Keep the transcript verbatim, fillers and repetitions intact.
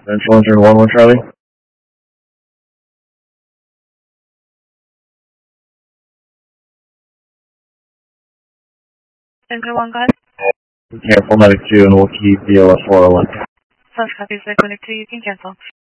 Central Engine one one Charlie. Central one, go ahead. Cancel ninety-two and we'll keep B L S four oh one. Sounds copy, so connect to you can cancel.